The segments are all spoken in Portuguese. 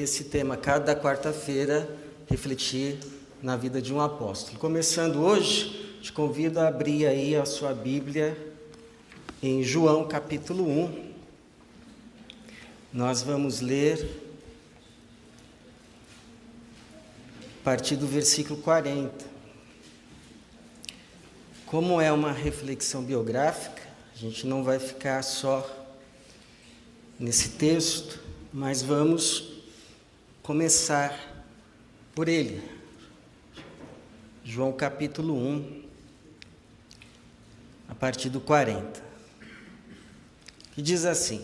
esse tema, cada quarta-feira, refletir na vida de um apóstolo. Começando hoje, te convido a abrir aí a sua Bíblia em João capítulo 1. Nós vamos ler a partir do versículo 40. Como é uma reflexão biográfica, a gente não vai ficar só nesse texto, mas vamos começar por ele. João capítulo 1, a partir do 40. Que diz assim: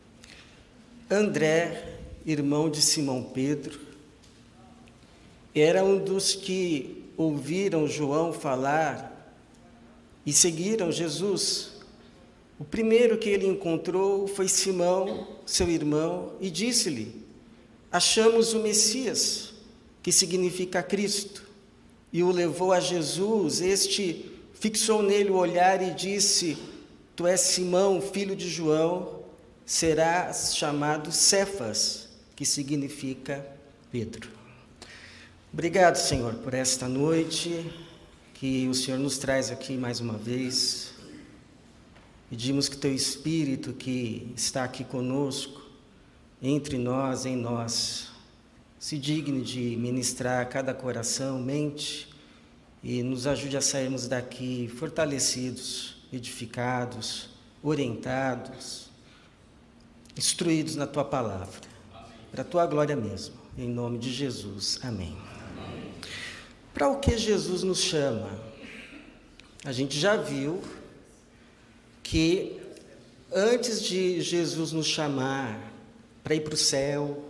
André, irmão de Simão Pedro, era um dos que ouviram João falar e seguiram Jesus. O primeiro que ele encontrou foi Simão, seu irmão, e disse-lhe: achamos o Messias, que significa Cristo. E o levou a Jesus. Este fixou nele o olhar e disse: tu és Simão, filho de João, serás chamado Cefas, que significa Pedro. Obrigado, Senhor, por esta noite que o Senhor nos traz aqui mais uma vez. Pedimos que Teu Espírito, que está aqui conosco, entre nós, em nós, se digne de ministrar a cada coração, mente, e nos ajude a sairmos daqui fortalecidos, edificados, orientados, instruídos na Tua palavra, para a Tua glória mesmo, em nome de Jesus. Amém. Para o que Jesus nos chama? A gente já viu que antes de Jesus nos chamar para ir para o céu,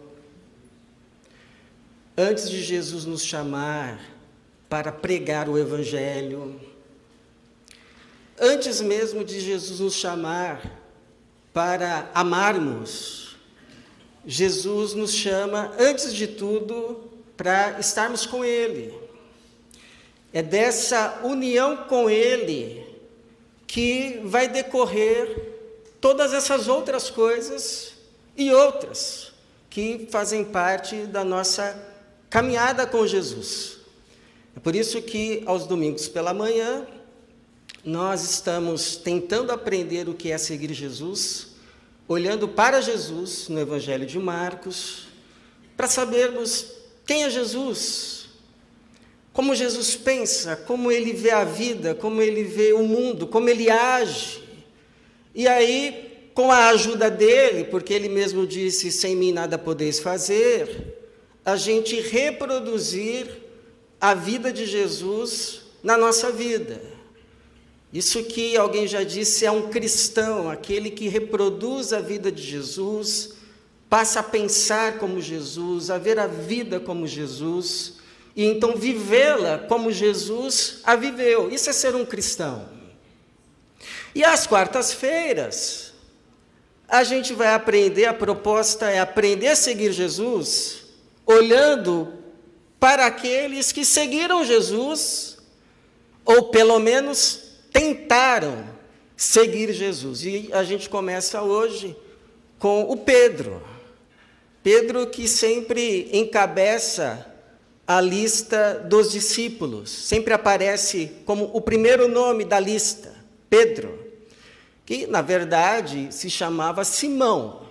antes de Jesus nos chamar para pregar o Evangelho, antes mesmo de Jesus nos chamar para amarmos, Jesus nos chama, antes de tudo, para estarmos com Ele. É dessa união com Ele que vai decorrer todas essas outras coisas e outras que fazem parte da nossa caminhada com Jesus. É por isso que aos domingos pela manhã nós estamos tentando aprender o que é seguir Jesus, olhando para Jesus no Evangelho de Marcos, para sabermos quem é Jesus, como Jesus pensa, como Ele vê a vida, como Ele vê o mundo, como Ele age. E aí, com a ajuda dEle, porque Ele mesmo disse, sem mim nada podeis fazer, a gente reproduzir a vida de Jesus na nossa vida. Isso que alguém já disse é um cristão, aquele que reproduz a vida de Jesus, passa a pensar como Jesus, a ver a vida como Jesus, e então vivê-la como Jesus a viveu. Isso é ser um cristão. E às quartas-feiras, a gente vai aprender, a proposta é aprender a seguir Jesus, olhando para aqueles que seguiram Jesus, ou pelo menos tentaram seguir Jesus. E a gente começa hoje com o Pedro. Pedro que sempre encabeça a lista dos discípulos, sempre aparece como o primeiro nome da lista, Pedro, que na verdade se chamava Simão.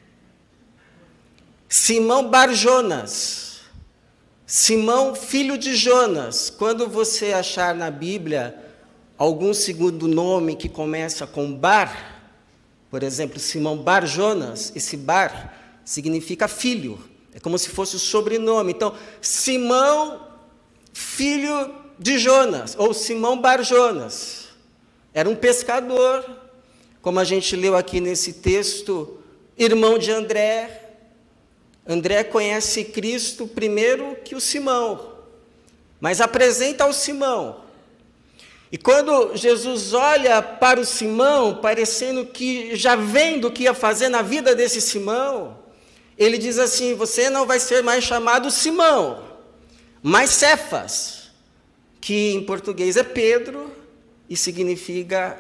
Simão Bar-Jonas, Simão filho de Jonas. Quando você achar na Bíblia algum segundo nome que começa com Bar, por exemplo, Simão Bar-Jonas, esse Bar significa filho. É como se fosse o sobrenome. Então, Simão, filho de Jonas, ou Simão Bar-Jonas, era um pescador, como a gente leu aqui nesse texto, irmão de André. André conhece Cristo primeiro que o Simão, mas apresenta ao Simão. E quando Jesus olha para o Simão, parecendo que já vendo o que ia fazer na vida desse Simão, ele diz assim: você não vai ser mais chamado Simão, mas Cefas, que em português é Pedro e significa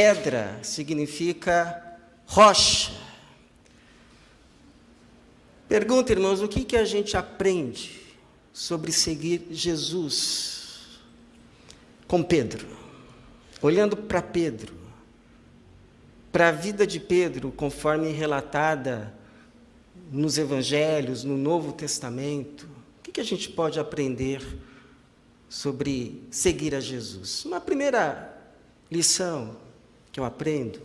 pedra, significa rocha. Pergunta, irmãos, o que a gente aprende sobre seguir Jesus com Pedro? Olhando para Pedro, para a vida de Pedro, conforme relatada nos Evangelhos, no Novo Testamento, o que a gente pode aprender sobre seguir a Jesus? Uma primeira lição que eu aprendo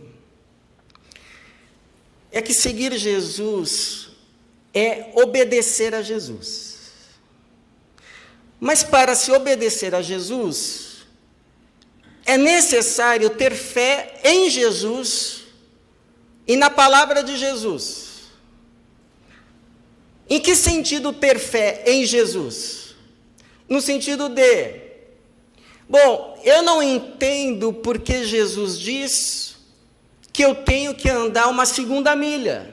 é que seguir Jesus é obedecer a Jesus. Mas para se obedecer a Jesus, é necessário ter fé em Jesus e na palavra de Jesus. Em que sentido ter fé em Jesus? No sentido de, bom, eu não entendo porque Jesus diz que eu tenho que andar uma segunda milha.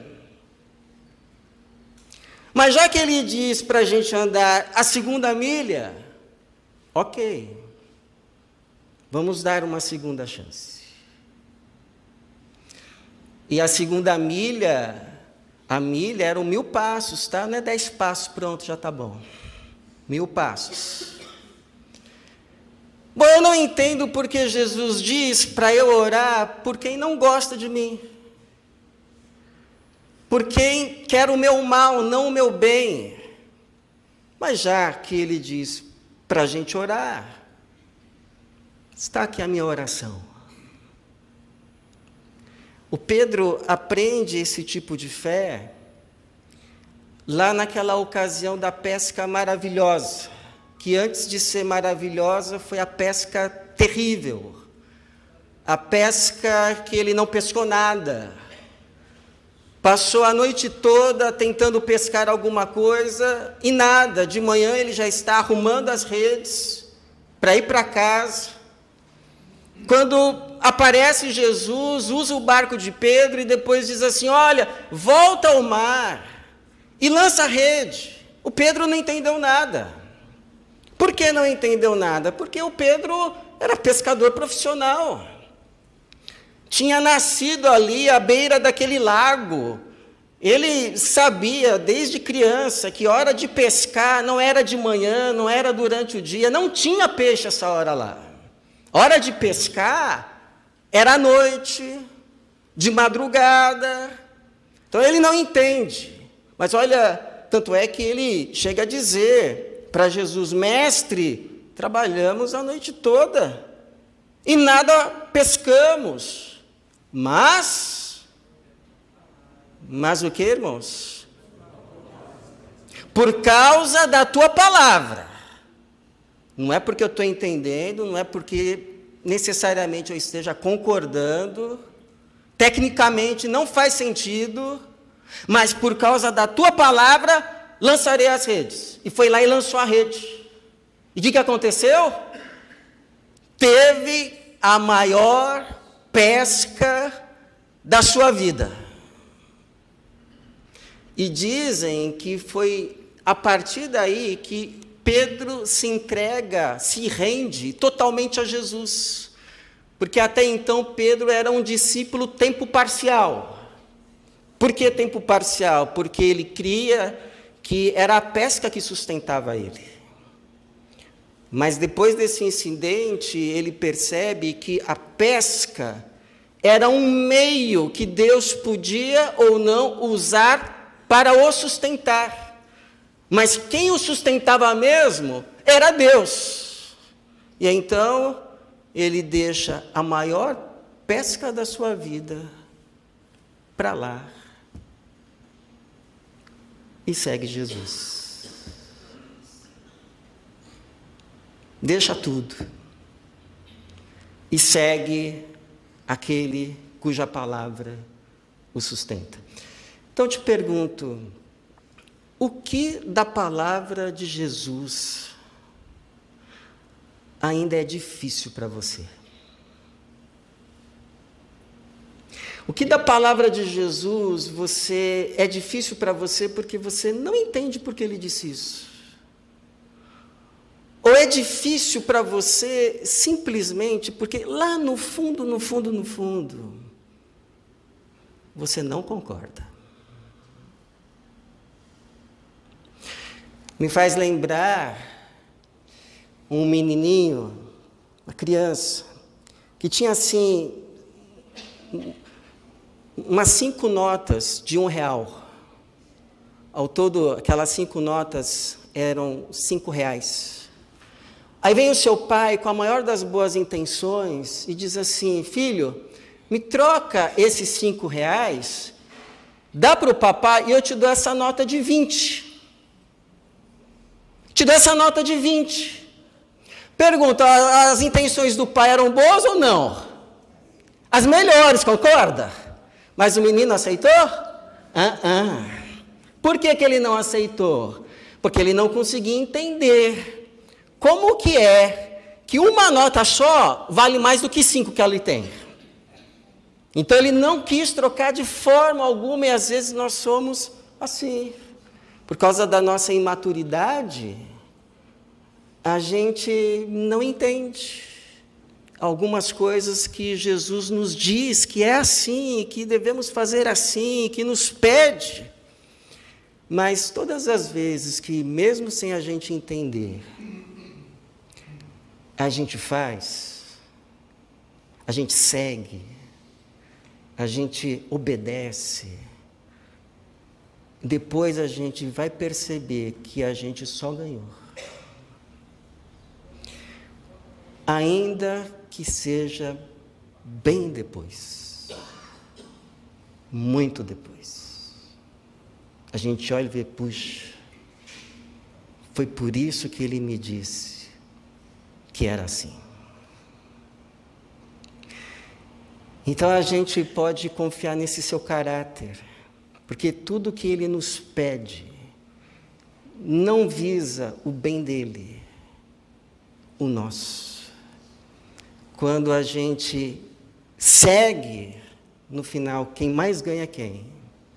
Mas já que ele diz para a gente andar a segunda milha, ok, vamos dar uma segunda chance. E a segunda milha, a milha eram 1000 passos, tá? Não é 10 passos, pronto, já está bom. 1000 passos. Bom, eu não entendo porque Jesus diz para eu orar por quem não gosta de mim. Por quem quer o meu mal, não o meu bem. Mas já que ele diz para a gente orar, está aqui a minha oração. O Pedro aprende esse tipo de fé lá naquela ocasião da pesca maravilhosa, que antes de ser maravilhosa foi a pesca terrível, a pesca que ele não pescou nada. Passou a noite toda tentando pescar alguma coisa e nada. De manhã ele já está arrumando as redes para ir para casa. Quando aparece Jesus, usa o barco de Pedro e depois diz assim, olha, volta ao mar e lança a rede. O Pedro não entendeu nada. Por que não entendeu nada? Porque o Pedro era pescador profissional. Tinha nascido ali à beira daquele lago. Ele sabia desde criança que hora de pescar não era de manhã, não era durante o dia, não tinha peixe essa hora lá. Hora de pescar era à noite, de madrugada. Então ele não entende. Mas olha, tanto é que ele chega a dizer para Jesus, mestre, trabalhamos a noite toda e nada pescamos. Mas o que, irmãos? Por causa da tua palavra. Não é porque eu estou entendendo, não é porque necessariamente eu esteja concordando, tecnicamente não faz sentido, mas por causa da tua palavra, lançarei as redes. E foi lá e lançou a rede. E o que aconteceu? Teve a maior pesca da sua vida. E dizem que foi a partir daí que Pedro se entrega, se rende totalmente a Jesus. Porque até então Pedro era um discípulo tempo parcial. Por que tempo parcial? Porque ele cria que era a pesca que sustentava ele. Mas depois desse incidente, ele percebe que a pesca era um meio que Deus podia ou não usar para o sustentar. Mas quem o sustentava mesmo era Deus. E então, ele deixa a maior pesca da sua vida para lá e segue Jesus. Deixa tudo e segue aquele cuja palavra o sustenta. Então eu te pergunto, o que da palavra de Jesus ainda é difícil para você? O que da palavra de Jesus é difícil para você porque você não entende por que ele disse isso? Ou é difícil para você simplesmente porque lá no fundo, você não concorda? Me faz lembrar um menininho, uma criança, que tinha assim, umas 5 notas de R$1. Ao todo, aquelas 5 notas eram R$5. Aí vem o seu pai com a maior das boas intenções e diz assim: filho, me troca esses R$5, dá para o papai e eu te dou essa nota de 20. Te dou essa nota de 20. Pergunta, as intenções do pai eram boas ou não? As melhores, concorda? Mas o menino aceitou? Por que ele não aceitou? Porque ele não conseguia entender como que é que uma nota só vale mais do que 5 que ele tem. Então ele não quis trocar de forma alguma, e às vezes nós somos assim. Por causa da nossa imaturidade, a gente não entende algumas coisas que Jesus nos diz que é assim, que devemos fazer assim, que nos pede. Mas todas as vezes que, mesmo sem a gente entender, a gente faz, a gente segue, a gente obedece, depois a gente vai perceber que a gente só ganhou. Ainda que seja bem depois, muito depois, a gente olha e vê, puxa, foi por isso que ele me disse que era assim. Então a gente pode confiar nesse seu caráter, porque tudo que ele nos pede não visa o bem dele, o nosso. Quando a gente segue, no final, quem mais ganha é quem?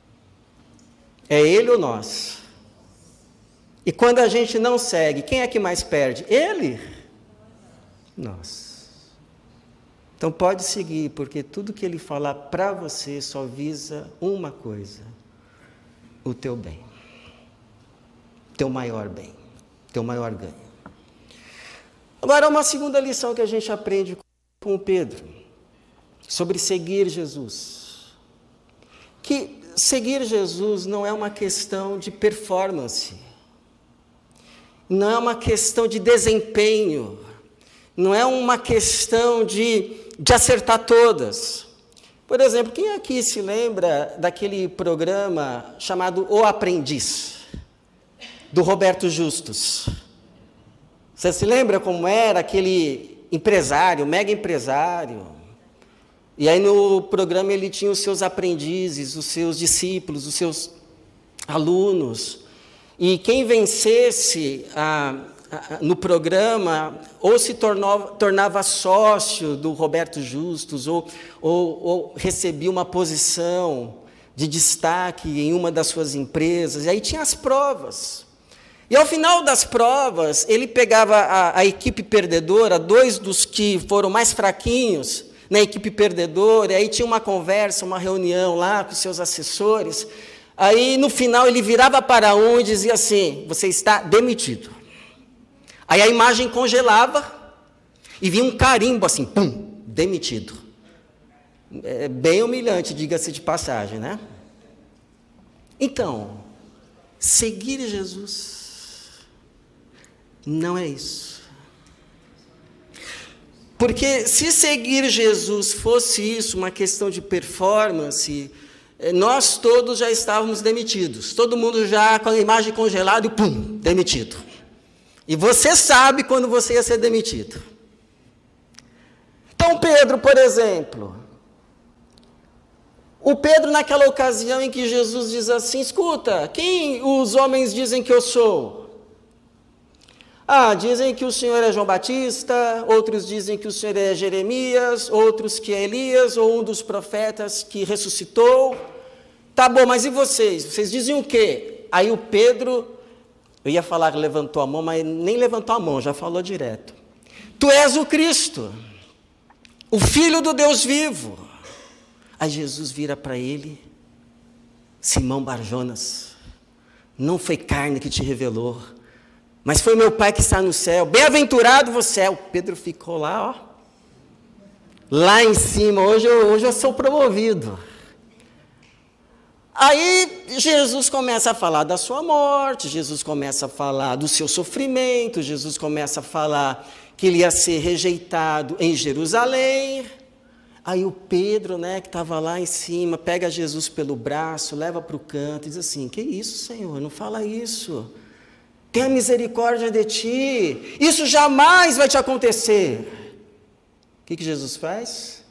É ele ou nós? E quando a gente não segue, quem é que mais perde? Ele? Nós. Então pode seguir, porque tudo que ele falar para você só visa uma coisa: o teu bem. Teu maior bem. Teu maior ganho. Agora, uma segunda lição que a gente aprende com o Pedro, sobre seguir Jesus. Que seguir Jesus não é uma questão de performance, não é uma questão de desempenho, não é uma questão de acertar todas. Por exemplo, quem aqui se lembra daquele programa chamado O Aprendiz, do Roberto Justus? Você se lembra como era aquele empresário, mega empresário? E aí no programa ele tinha os seus aprendizes, os seus discípulos, os seus alunos. E quem vencesse no programa, ou se tornava sócio do Roberto Justus, ou recebia uma posição de destaque em uma das suas empresas. E aí tinha as provas. E ao final das provas, ele pegava a equipe perdedora, 2 dos que foram mais fraquinhos na equipe perdedora, e aí tinha uma conversa, uma reunião lá com seus assessores. Aí, no final, ele virava para um e dizia assim: você está demitido. Aí a imagem congelava e vinha um carimbo assim, pum, demitido. É bem humilhante, diga-se de passagem, né? Então, seguir Jesus não é isso. Porque se seguir Jesus fosse isso, uma questão de performance, nós todos já estávamos demitidos. Todo mundo já com a imagem congelada e pum, demitido. E você sabe quando você ia ser demitido. Então Pedro, por exemplo, o Pedro naquela ocasião em que Jesus diz assim: escuta, quem os homens dizem que eu sou? Dizem que o Senhor é João Batista, outros dizem que o Senhor é Jeremias, outros que é Elias, ou um dos profetas que ressuscitou. Tá bom, mas e vocês? Vocês dizem o quê? Aí o Pedro, eu ia falar que levantou a mão, mas nem levantou a mão, já falou direto. Tu és o Cristo, o Filho do Deus vivo. Aí Jesus vira para ele: Simão Barjonas, não foi carne que te revelou, Mas foi meu Pai que está no céu. Bem-aventurado você é. O Pedro ficou lá, ó. Lá em cima. Hoje eu sou promovido. Aí Jesus começa a falar da sua morte, Jesus começa a falar do seu sofrimento, Jesus começa a falar que ele ia ser rejeitado em Jerusalém. Aí o Pedro, que estava lá em cima, pega Jesus pelo braço, leva para o canto e diz assim: que isso, Senhor, não fala isso. Tenha misericórdia de ti, isso jamais vai te acontecer. O que Jesus faz?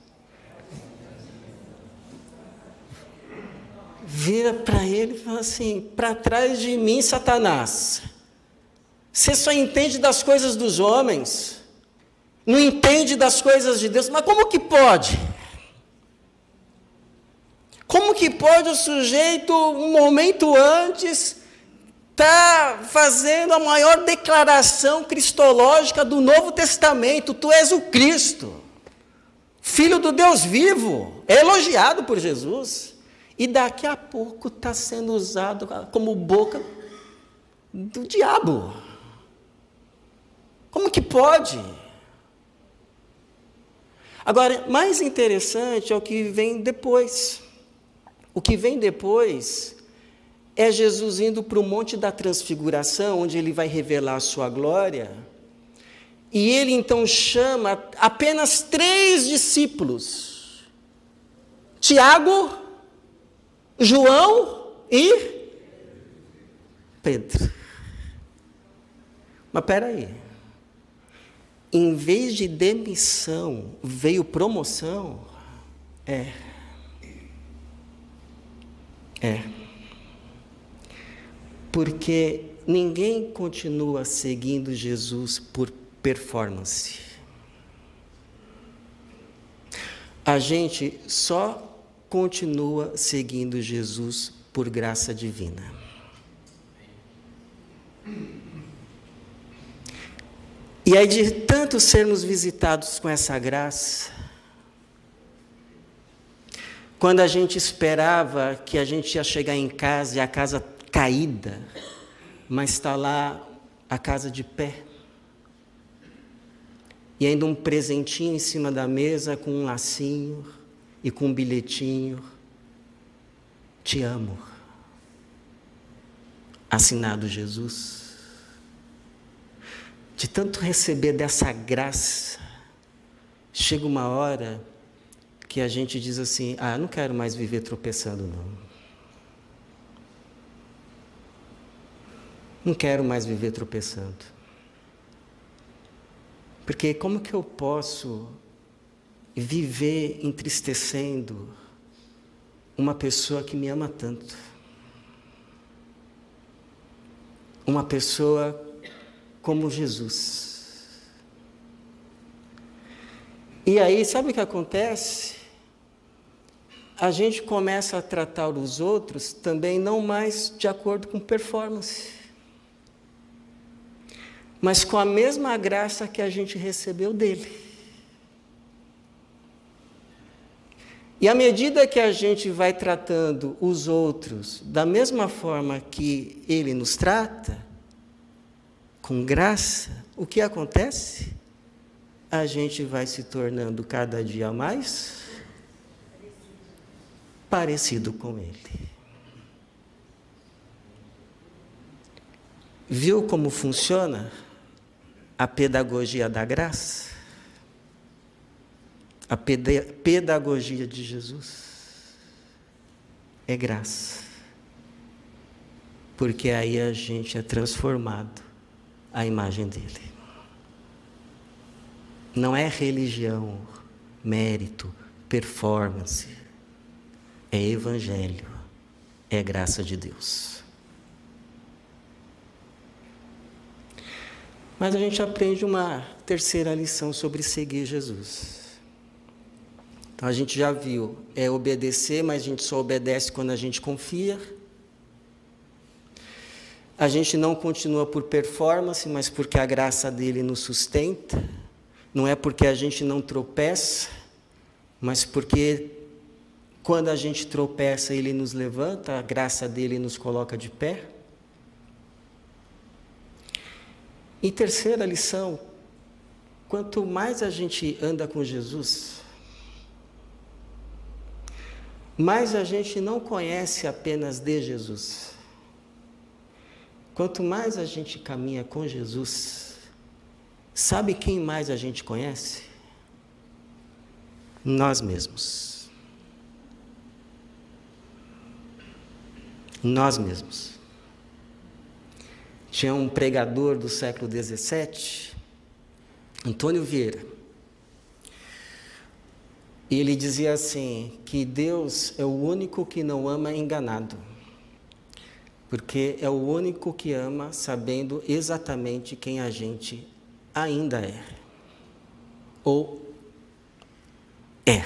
Vira para ele e fala assim: para trás de mim, Satanás. Você só entende das coisas dos homens, não entende das coisas de Deus. Mas como que pode? Como que pode o sujeito, um momento antes, estar fazendo a maior declaração cristológica do Novo Testamento? Tu és o Cristo, Filho do Deus vivo, é elogiado por Jesus. E daqui a pouco está sendo usado como boca do diabo. Como que pode? Agora, mais interessante é o que vem depois. O que vem depois é Jesus indo para o Monte da Transfiguração, onde ele vai revelar a sua glória. E ele então chama apenas 3 discípulos: Tiago, João e Pedro. Mas espera aí. Em vez de demissão, veio promoção? É. Porque ninguém continua seguindo Jesus por performance. A gente só continua seguindo Jesus por graça divina. E aí, de tanto sermos visitados com essa graça, quando a gente esperava que a gente ia chegar em casa e a casa caída, mas está lá a casa de pé, e ainda um presentinho em cima da mesa com um lacinho e com um bilhetinho: te amo, assinado Jesus. De tanto receber dessa graça, chega uma hora que a gente diz assim: não quero mais viver tropeçando, não. Não quero mais viver tropeçando. Porque como que eu posso viver entristecendo uma pessoa que me ama tanto? Uma pessoa como Jesus. E aí, sabe o que acontece? A gente começa a tratar os outros também não mais de acordo com performance, mas com a mesma graça que a gente recebeu dele. E à medida que a gente vai tratando os outros da mesma forma que ele nos trata, com graça, o que acontece? A gente vai se tornando cada dia mais parecido com ele. Viu como funciona a pedagogia da graça? A pedagogia de Jesus é graça. Porque aí a gente é transformado à imagem dele. Não é religião, mérito, performance. É evangelho, é graça de Deus. Mas a gente aprende uma terceira lição sobre seguir Jesus. Então a gente já viu, é obedecer, mas a gente só obedece quando a gente confia. A gente não continua por performance, mas porque a graça dele nos sustenta. Não é porque a gente não tropeça, mas porque quando a gente tropeça, ele nos levanta, a graça dele nos coloca de pé. E terceira lição, quanto mais a gente anda com Jesus, mais a gente não conhece apenas de Jesus. Quanto mais a gente caminha com Jesus, sabe quem mais a gente conhece? Nós mesmos. Nós mesmos. Tinha um pregador do século XVII, Antônio Vieira. E ele dizia assim, que Deus é o único que não ama enganado. Porque é o único que ama sabendo exatamente quem a gente ainda é. Ou é.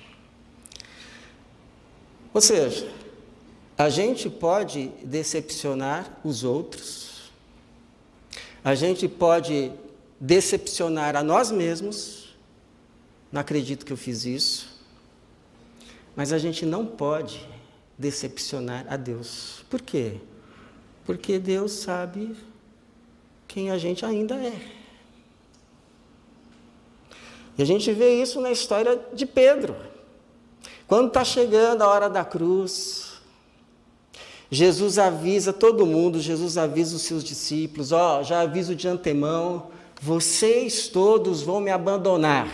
Ou seja, a gente pode decepcionar os outros, a gente pode decepcionar a nós mesmos, não acredito que eu fiz isso, mas a gente não pode decepcionar a Deus. Por quê? Porque Deus sabe quem a gente ainda é. E a gente vê isso na história de Pedro. Quando está chegando a hora da cruz, Jesus avisa todo mundo, Jesus avisa os seus discípulos, já aviso de antemão, vocês todos vão me abandonar.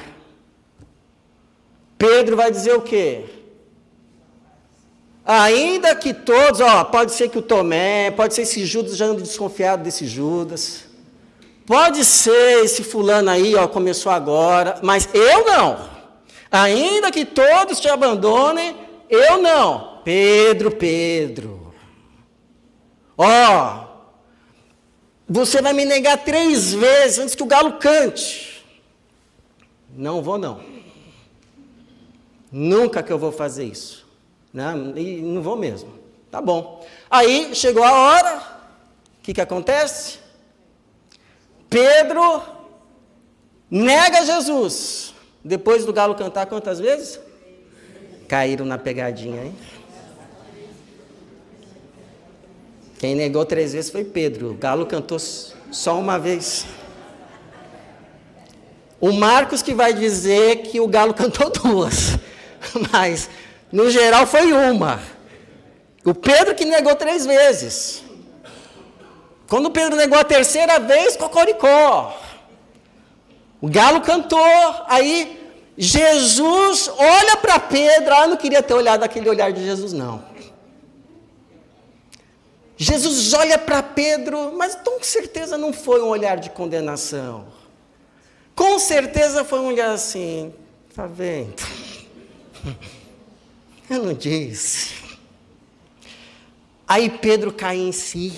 Pedro vai dizer o quê? Ainda que todos, pode ser que o Tomé, pode ser esse Judas, já ando desconfiado desse Judas, pode ser esse fulano aí, começou agora, mas eu não. Ainda que todos te abandonem, eu não. Pedro, você vai me negar 3 vezes antes que o galo cante. Não vou não. Nunca que eu vou fazer isso. Não, e não vou mesmo. Tá bom. Aí chegou a hora, o que acontece? Pedro nega Jesus. Depois do galo cantar quantas vezes? Caíram na pegadinha, hein? Quem negou 3 vezes foi Pedro. O galo cantou só uma vez. O Marcos que vai dizer que o galo cantou 2. Mas, no geral, foi uma. O Pedro que negou 3 vezes. Quando o Pedro negou a 3ª vez, cocoricó. O galo cantou. Aí, Jesus olha para Pedro. Eu não queria ter olhado aquele olhar de Jesus, não. Jesus olha para Pedro, mas com certeza não foi um olhar de condenação. Com certeza foi um olhar assim, tá vendo? Eu não disse. Aí Pedro cai em si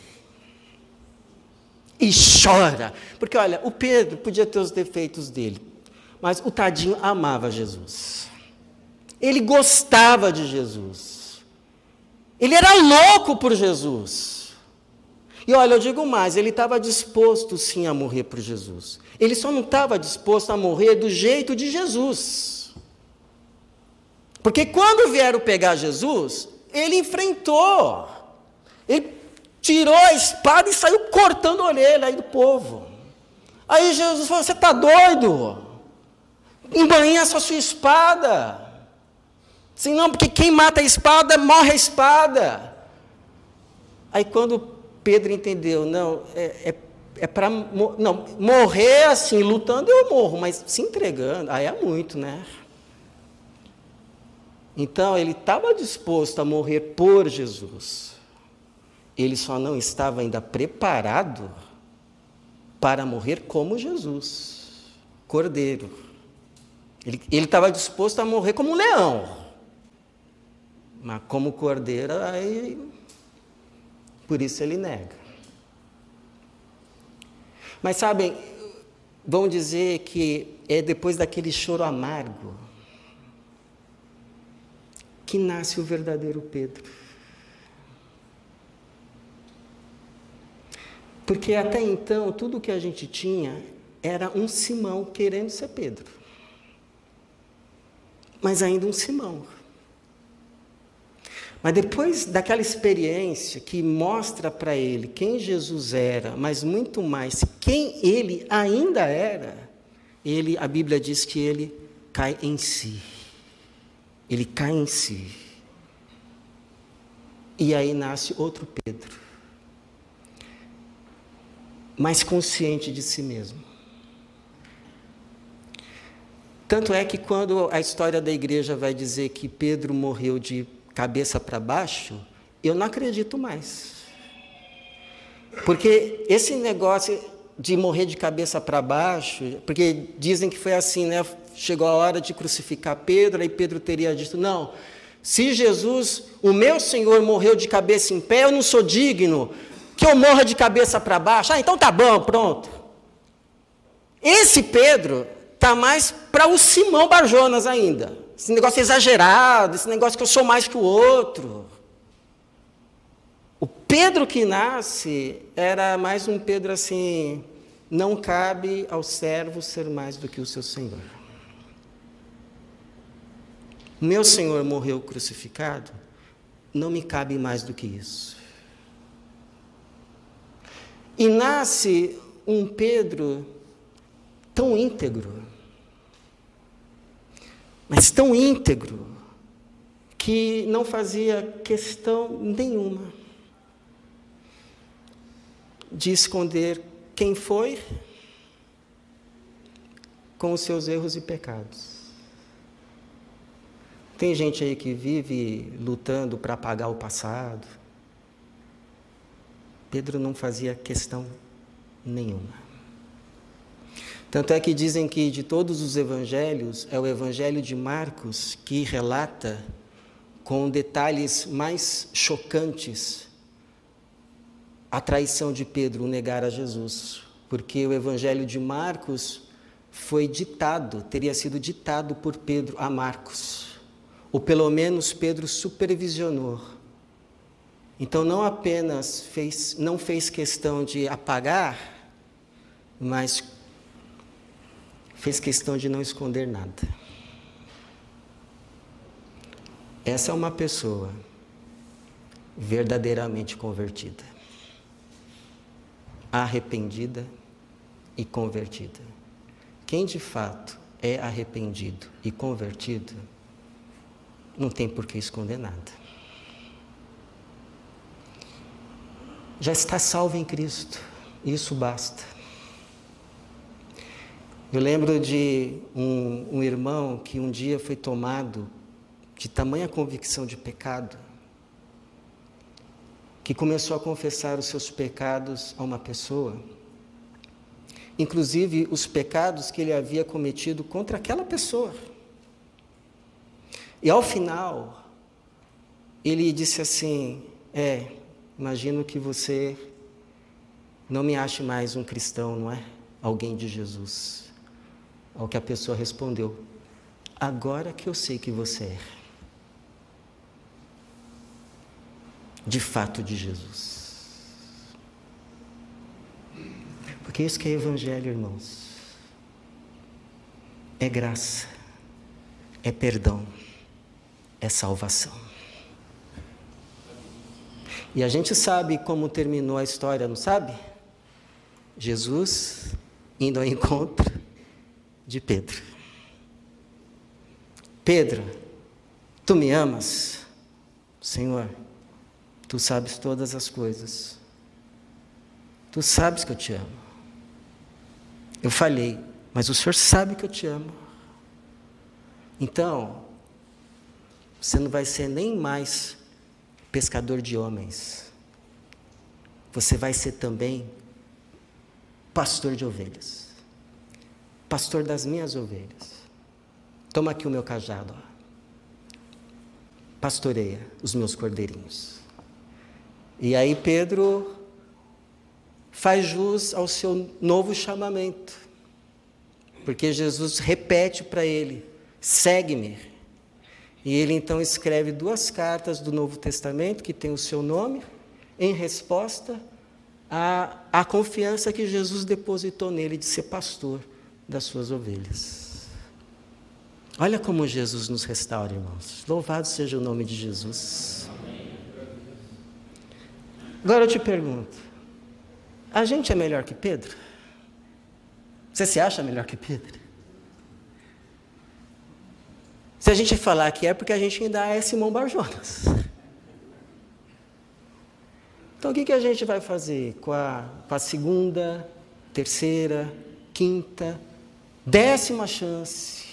e chora. Porque olha, o Pedro podia ter os defeitos dele, mas o tadinho amava Jesus. Ele gostava de Jesus. Ele era louco por Jesus. E olha, eu digo mais, ele estava disposto sim a morrer por Jesus. Ele só não estava disposto a morrer do jeito de Jesus. Porque quando vieram pegar Jesus, ele enfrentou. Ele tirou a espada e saiu cortando a orelha aí do povo. Aí Jesus falou, você está doido? Embainha só sua espada. Sim, não, porque quem mata a espada, morre a espada. Aí quando Pedro entendeu, não, é para morrer assim, lutando eu morro, mas se entregando, aí é muito, né? Então ele estava disposto a morrer por Jesus. Ele só não estava ainda preparado para morrer como Jesus, cordeiro. Ele estava disposto a morrer como um leão. Mas como cordeiro, aí, por isso ele nega. Mas sabem, vão dizer que é depois daquele choro amargo que nasce o verdadeiro Pedro. Porque até então, tudo que a gente tinha era um Simão querendo ser Pedro. Mas ainda um Simão. Mas depois daquela experiência que mostra para ele quem Jesus era, mas muito mais quem ele ainda era, a Bíblia diz que ele cai em si. Ele cai em si. E aí nasce outro Pedro, mais consciente de si mesmo. Tanto é que quando a história da igreja vai dizer que Pedro morreu de cabeça para baixo, eu não acredito mais. Porque esse negócio de morrer de cabeça para baixo, porque dizem que foi assim, né? Chegou a hora de crucificar Pedro, aí Pedro teria dito, não, se Jesus, o meu Senhor, morreu de cabeça em pé, eu não sou digno que eu morra de cabeça para baixo. Ah, então tá bom, pronto. Esse Pedro está mais para o Simão Barjonas ainda. Esse negócio exagerado, esse negócio que eu sou mais que o outro. O Pedro que nasce era mais um Pedro assim, não cabe ao servo ser mais do que o seu Senhor. Meu Senhor morreu crucificado, não me cabe mais do que isso. E nasce um Pedro tão íntegro, mas tão íntegro, que não fazia questão nenhuma de esconder quem foi com os seus erros e pecados. Tem gente aí que vive lutando para apagar o passado. Pedro não fazia questão nenhuma. Tanto é que dizem que de todos os evangelhos, é o evangelho de Marcos que relata com detalhes mais chocantes a traição de Pedro, o negar a Jesus. Porque o evangelho de Marcos foi ditado, teria sido ditado por Pedro a Marcos. Ou pelo menos Pedro supervisionou. Então não apenas não fez questão de apagar, mas fez questão de não esconder nada. Essa é uma pessoa verdadeiramente convertida, arrependida e convertida. Quem de fato é arrependido e convertido, não tem por que esconder nada. Já está salvo em Cristo, isso basta. Eu lembro de um irmão que um dia foi tomado de tamanha convicção de pecado, que começou a confessar os seus pecados a uma pessoa, inclusive os pecados que ele havia cometido contra aquela pessoa. E ao final, ele disse assim, imagino que você não me ache mais um cristão, não é? Alguém de Jesus. Ao que a pessoa respondeu, agora que eu sei que você é. De fato de Jesus. Porque isso que é evangelho, irmãos. É graça, é perdão, é salvação. E a gente sabe como terminou a história, não sabe? Jesus indo ao encontro de Pedro. Pedro, tu me amas? Senhor, tu sabes todas as coisas. Tu sabes que eu te amo. Eu falhei, mas o Senhor sabe que eu te amo. Então, você não vai ser nem mais pescador de homens. Você vai ser também pastor de ovelhas. Pastor das minhas ovelhas. Toma aqui o meu cajado. Pastoreia os meus cordeirinhos. E aí Pedro faz jus ao seu novo chamamento. Porque Jesus repete para ele, segue-me. E ele então escreve 2 cartas do Novo Testamento, que tem o seu nome, em resposta à confiança que Jesus depositou nele de ser pastor das suas ovelhas. Olha como Jesus nos restaura, irmãos. Louvado seja o nome de Jesus. Amém. Agora eu te pergunto, a gente é melhor que Pedro? Você se acha melhor que Pedro? Se a gente falar que é porque a gente ainda é Simão Barjonas. Então o que a gente vai fazer com a segunda, terceira, quinta, 10ª chance,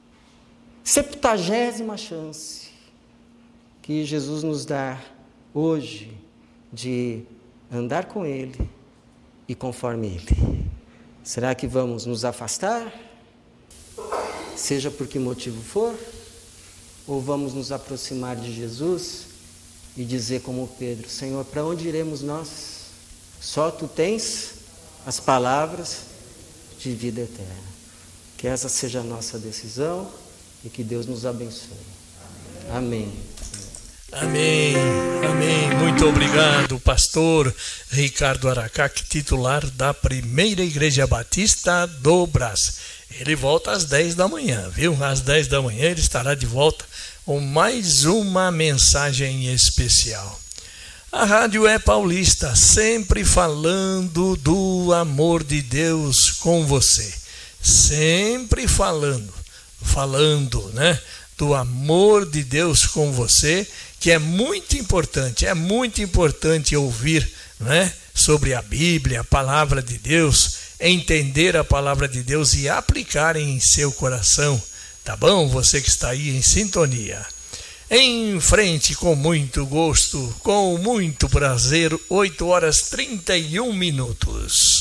70ª chance que Jesus nos dá hoje de andar com Ele e conforme Ele? Será que vamos nos afastar? Seja por que motivo for? Ou vamos nos aproximar de Jesus e dizer como Pedro: Senhor, para onde iremos nós? Só Tu tens as palavras de vida eterna. Que essa seja a nossa decisão e que Deus nos abençoe. Amém. Amém, amém. Muito obrigado, pastor Ricardo Aracaque, titular da Primeira Igreja Batista do Brás. Ele volta às 10 da manhã, viu? Às 10 da manhã ele estará de volta com mais uma mensagem especial. A rádio é paulista, sempre falando do amor de Deus com você. Sempre falando, né? Do amor de Deus com você, que é muito importante ouvir, né, sobre a Bíblia, a palavra de Deus, entender a palavra de Deus e aplicar em seu coração, tá bom? Você que está aí em sintonia. Em frente, com muito gosto, com muito prazer, 8h31.